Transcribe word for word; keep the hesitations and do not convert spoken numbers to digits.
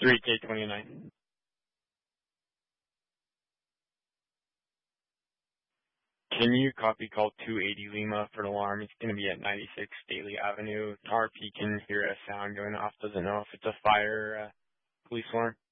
three K twenty-nine. Can you copy call two eighty Lima for an alarm? It's going to be at ninety-six Staley Avenue. R P can hear a sound going off. Doesn't know if it's a fire uh, police alarm.